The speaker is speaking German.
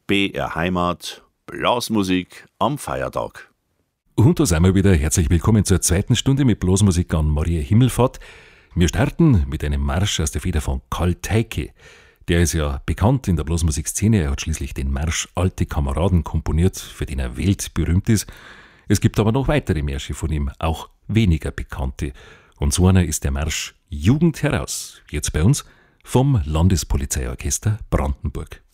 BR Heimat, Blasmusik am Feiertag. Und da sind wir wieder. Herzlich willkommen zur zweiten Stunde mit Blasmusik an Maria Himmelfahrt. Wir starten mit einem Marsch aus der Feder von Karl Teike. Der ist ja bekannt in der Blasmusikszene. Er hat schließlich den Marsch Alte Kameraden komponiert, für den er weltberühmt ist. Es gibt aber noch weitere Märsche von ihm, auch weniger bekannte. Und so einer ist der Marsch Jugend heraus. Jetzt bei uns vom Landespolizeiorchester Brandenburg.